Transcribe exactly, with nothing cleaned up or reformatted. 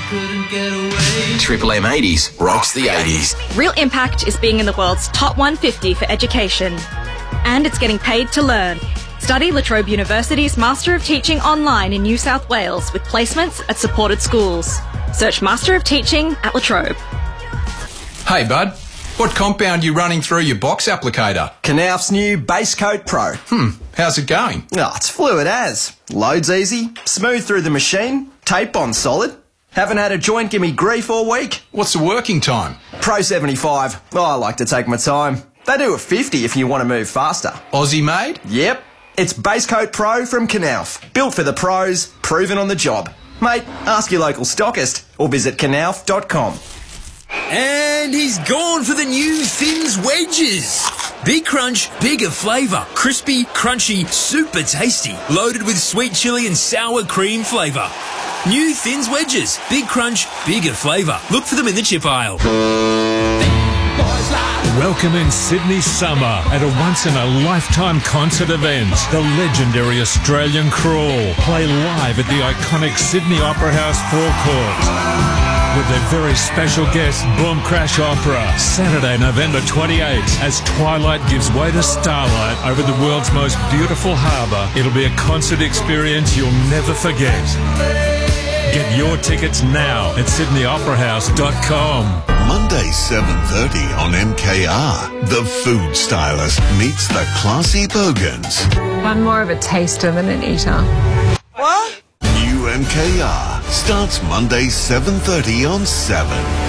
Triple M eighties rocks the eighties. Real Impact is being in the world's top one hundred fifty for education. And it's getting paid to learn. Study La Trobe University's Master of Teaching online in New South Wales with placements at supported schools. Search Master of Teaching at La Trobe. Hey bud, what compound you running through your box applicator? Knauf's new Base Coat Pro. Hmm, how's it going? Oh, it's fluid as. Loads easy, smooth through the machine, tape on solid. Haven't had a joint give me grief all week. What's the working time? Pro seventy-five. Oh, I like to take my time. They do a fifty if you want to move faster. Aussie made? Yep. It's Base Coat Pro from Knauf. Built for the pros, proven on the job. Mate, ask your local stockist or visit knauf dot com. And he's gone for the new Thins wedges. Big crunch, bigger flavour. Crispy, crunchy, super tasty. Loaded with sweet chilli and sour cream flavour. New Thins wedges. Big crunch, bigger flavour. Look for them in the chip aisle. Welcome in Sydney summer at a once-in-a-lifetime concert event. The legendary Australian Crawl play live at the iconic Sydney Opera House forecourt. With their very special guest, Boom Crash Opera, Saturday, November twenty-eighth, as twilight gives way to starlight over the world's most beautiful harbour. It'll be a concert experience you'll never forget. Get your tickets now at sydney opera house dot com. Monday, seven thirty on M K R. The Food Stylist meets the classy Bogans. I'm more of a taster than an eater. New M K R starts Monday, seven thirty on seven.